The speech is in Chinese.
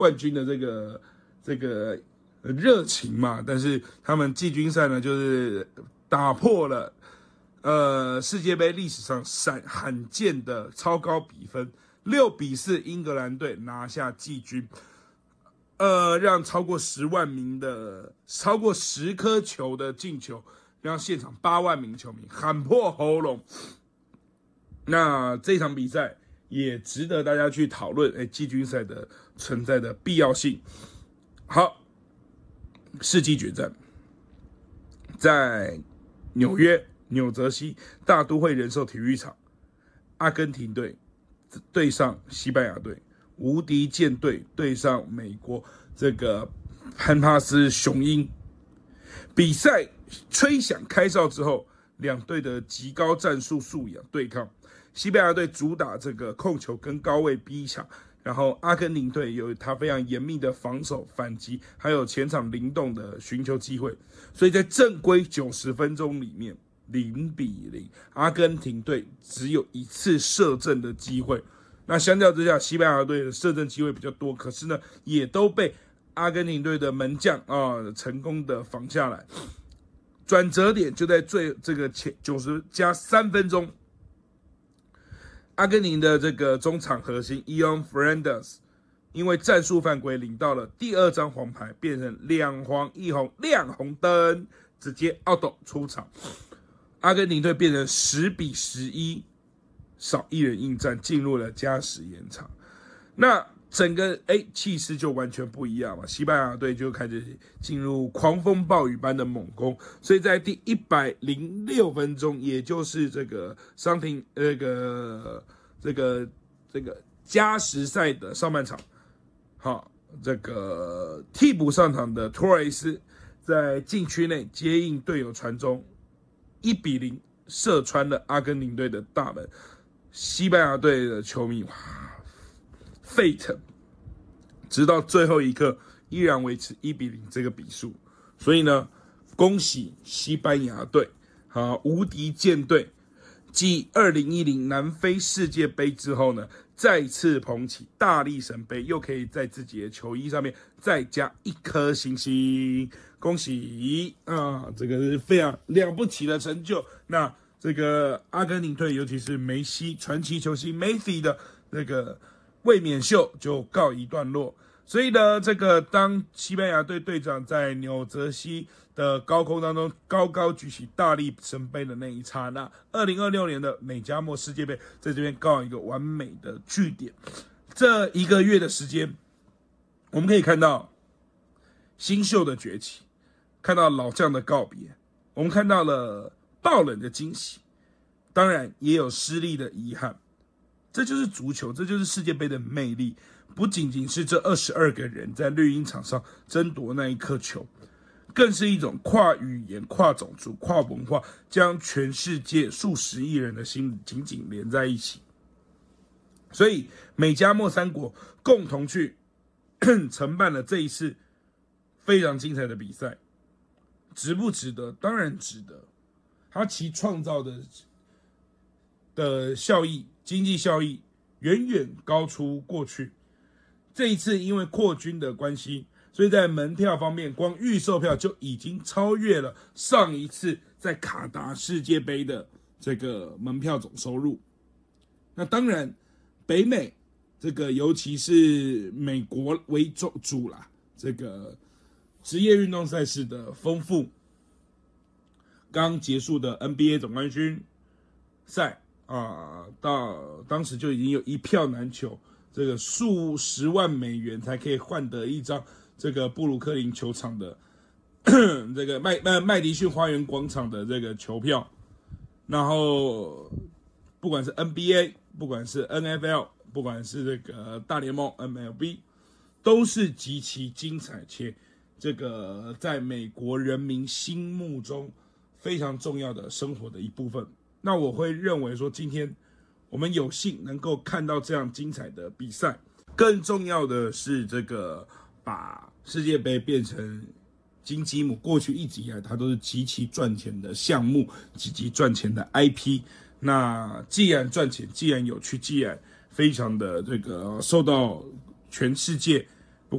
冠军的这个热情嘛，但是他们季军赛呢，就是打破了世界杯历史上罕见的超高比分，6-4，英格兰队拿下季军，让超过10万名的超过10颗球的进球，让现场8万名球迷喊破喉咙。那这场比赛也值得大家去讨论，季军赛的存在的必要性。好，世纪决战在纽泽西大都会人寿体育场，阿根廷队对上西班牙队，无敌舰队对上美国这个潘帕斯雄鹰。比赛吹响开哨之后，两队的极高战术素养对抗。西班牙队主打这个控球跟高位逼抢，然后阿根廷队有他非常严密的防守反击，还有前场灵动的寻求机会，所以在正规90分钟里面0-0，阿根廷队只有1次射正的机会。那相较之下，西班牙队的射正机会比较多，可是呢，也都被阿根廷队的门将成功的防下来。转折点就在这个前90+3分钟。阿根廷的这个中场核心 Ion Fernandez 因为战术犯规领到了第2张黄牌，变成2黄1红亮红灯，直接 out 出场。阿根廷队变成10-11，少1人应战，进入了加时延长。那整个气势就完全不一样嘛，西班牙队就开始进入狂风暴雨般的猛攻，所以在第106分钟，也就是这个伤停这个加时赛的上半场，好，这个替补上场的托雷斯在禁区内接应队友传中，1-0射穿了阿根廷队的大门，西班牙队的球迷沸腾，直到最后一刻依然维持1-0这个比数。所以呢，恭喜西班牙队无敌舰队，继2010南非世界杯之后呢，再次捧起大力神杯，又可以在自己的球衣上面再加1颗星星，恭喜这个是非常了不起的成就。那这个阿根廷队，尤其是梅西传奇球星梅西的那个卫冕秀就告一段落。所以呢，这个当西班牙队队长在纽泽西的高空当中高高举起大力神杯的那一刹那，2026年的美加墨世界杯在这边告一个完美的句点。这1个月的时间，我们可以看到新秀的崛起，看到老将的告别，我们看到了爆冷的惊喜，当然也有失利的遗憾。这就是足球，这就是世界杯的魅力，不仅仅是这22个人在绿茵场上争夺那一颗球，更是一种跨语言、跨种族、跨文化，将全世界数十亿人的心紧紧连在一起。所以美加墨3国共同去承办了这一次非常精彩的比赛，值不值得？当然值得。它其创造的效益，经济效益远远高出过去。这一次因为扩军的关系，所以在门票方面，光预售票就已经超越了上一次在卡达世界杯的这个门票总收入。那当然，北美这个尤其是美国为主啦，这个职业运动赛事的丰富，刚结束的 NBA 总冠军赛到当时就已经有一票难求，这个数十万美元才可以换得一张这个布鲁克林球场的这个麦迪逊花园广场的这个球票。然后不管是 NBA， 不管是 NFL， 不管是这个大联盟 MLB， 都是极其精彩且这个在美国人民心目中非常重要的生活的一部分。那我会认为说，今天我们有幸能够看到这样精彩的比赛，更重要的是这个把世界杯变成金鸡母，过去一直以来它都是极其赚钱的项目，极其赚钱的 IP。那既然赚钱，既然有趣，既然非常的这个受到全世界